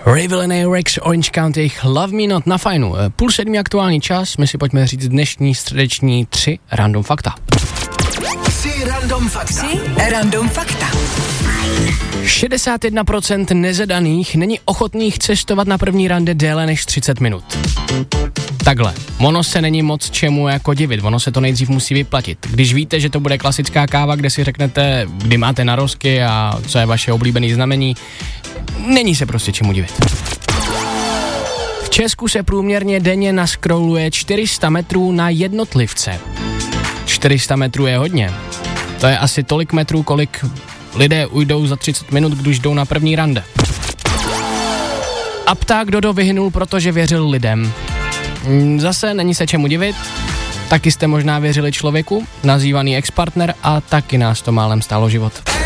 Rivalene Rex, Orange County, Love Me Not na Fajnu. 6:30 aktuální čas, my si pojďme říct dnešní středeční 3 random fakta. 3 random fakta. 61% nezadaných není ochotných cestovat na první rande déle než 30 minut. Takhle, ono se není moc čemu jako divit, ono se to nejdřív musí vyplatit. Když víte, že to bude klasická káva, kde si řeknete, kdy máte narozky a co je vaše oblíbené znamení, není se prostě čemu divit. V Česku se průměrně denně naskroluje 400 metrů na jednotlivce. 400 metrů je hodně. To je asi tolik metrů, kolik lidé ujdou za 30 minut, když jdou na první rande. A pták Dodo vyhynul, protože věřil lidem. Zase není se čemu divit. Taky jste možná věřili člověku, nazývaný ex-partner, a taky nás to málem stálo život.